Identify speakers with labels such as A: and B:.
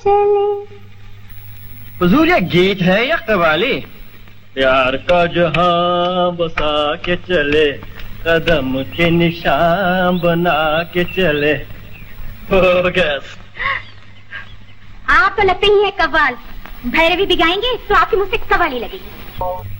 A: चले।
B: हुजूर ये गीत है या कव्वाली? प्यार का जहां बसा के चले, कदम के निशान बना के चले। हो गया।
A: आप तो लगते ही है कव्वाल। भैरवी भी गाएंगे तो आपके मुंह से कव्वाली लगेगी।